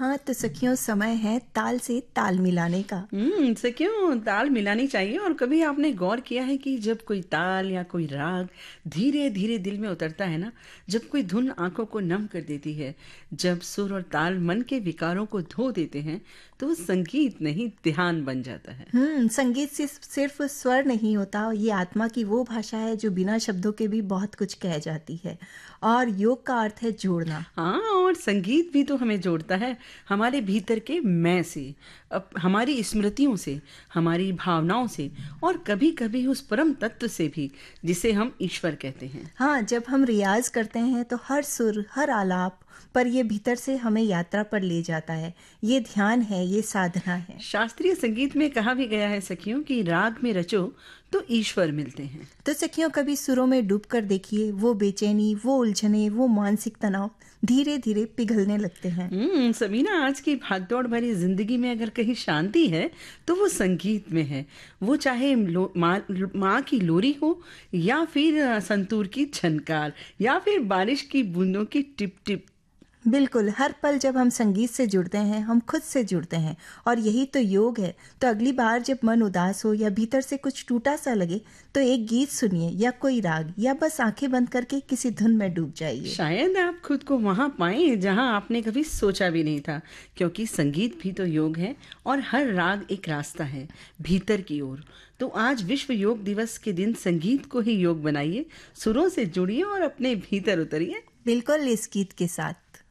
हाँ तो सखियों, समय है ताल से ताल मिलाने का। सखियों, ताल मिलानी चाहिए। और कभी आपने गौर किया है कि जब कोई ताल या कोई राग धीरे धीरे दिल में उतरता है ना, जब कोई धुन आंखों को नम कर देती है, जब सुर और ताल मन के विकारों को धो देते हैं, तो वो संगीत नहीं ध्यान बन जाता है। संगीत सिर्फ स्वर नहीं होता, ये आत्मा की वो भाषा है जो बिना शब्दों के भी बहुत कुछ कह जाती है। और योग का अर्थ है जोड़ना। हाँ, और संगीत भी तो हमें जोड़ता है हमारे भीतर के मैं से, हमारी स्मृतियों से, हमारी भावनाओं से, और कभी कभी उस परम तत्व से भी जिसे हम ईश्वर कहते हैं। हाँ, जब हम रियाज करते हैं तो हर सुर, हर आलाप पर ये भीतर से हमें यात्रा पर ले जाता है। ये ध्यान है, ये साधना है। शास्त्रीय संगीत में कहा भी गया है सखियों कि राग में रचो तो ईश्वर मिलते हैं। तो सखियों, कभी सुरों में डूब कर देखिए, वो बेचैनी, वो उलझने, वो मानसिक तनाव धीरे धीरे पिघलने लगते हैं। सबीना, आज की भागदौड़ भरी जिंदगी में अगर कहीं शांति है तो वो संगीत में है। वो चाहे माँ की लोरी हो, या फिर संतूर की झनकार, या फिर बारिश की बूंदों की टिप टिप। बिल्कुल, हर पल जब हम संगीत से जुड़ते हैं, हम खुद से जुड़ते हैं, और यही तो योग है। तो अगली बार जब मन उदास हो या भीतर से कुछ टूटा सा लगे, तो एक गीत सुनिए या कोई राग, या बस आंखें बंद करके किसी धुन में डूब जाइए। शायद आप खुद को वहां पाएं जहां आपने कभी सोचा भी नहीं था, क्योंकि संगीत भी तो योग है और हर राग एक रास्ता है भीतर की ओर। तो आज विश्व योग दिवस के दिन संगीत को ही योग बनाइए, सुरों से जुड़िए और अपने भीतर उतरिए। बिल्कुल, इस गीत के साथ।